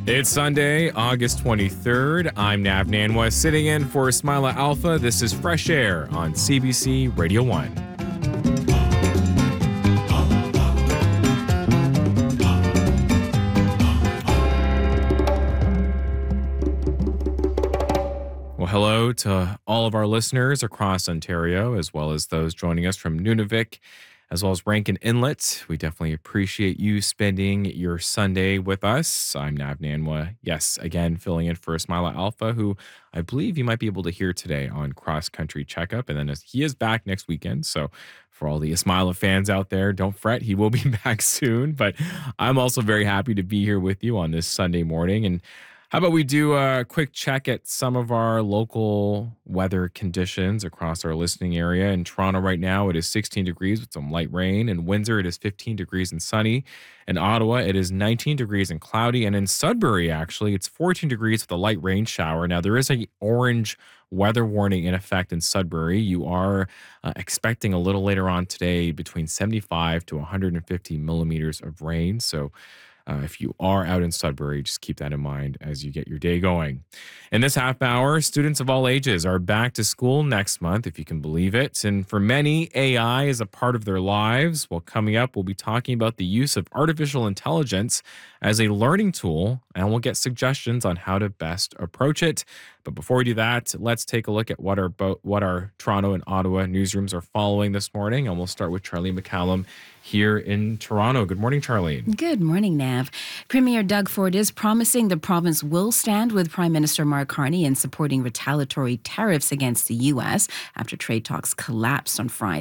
It's Sunday, August 23rd. I'm Nav Nanwa, sitting in for Ismaila Alfa. This is Fresh Air on CBC Radio 1. Well, hello to all of our listeners across Ontario, as well as those joining us from Nunavik, as well as Rankin Inlet. We definitely appreciate you spending your Sunday with us. I'm Nav Nanwa. Yes, again, filling in for Ismaila Alfa, who I believe you might be able to hear today on Cross Country Checkup. And then he is back next weekend. So for all the Ismaila fans out there, don't fret. He will be back soon. But I'm also very happy to be here with you on this Sunday morning. And how about we do a quick check at some of our local weather conditions across our listening area. In Toronto right now, it is 16 degrees with some light rain. In Windsor, it is 15 degrees and sunny. In Ottawa, it is 19 degrees and cloudy. And in Sudbury, actually, it's 14 degrees with a light rain shower. Now, there is an orange weather warning in effect in Sudbury. You are expecting a little later on today between 75 to 150 millimeters of rain. So if you are out in Sudbury, just keep that in mind as you get your day going. In this half hour, students of all ages are back to school next month, if you can believe it. And for many, AI is a part of their lives. Well, coming up, we'll be talking about the use of artificial intelligence as a learning tool, and we'll get suggestions on how to best approach it. But before we do that, let's take a look at what our Toronto and Ottawa newsrooms are following this morning. And we'll start with Charlene McCallum here in Toronto. Good morning, Charlene. Good morning, Nav. Premier Doug Ford is promising the province will stand with Prime Minister Mark Carney in supporting retaliatory tariffs against the U.S. after trade talks collapsed on Friday.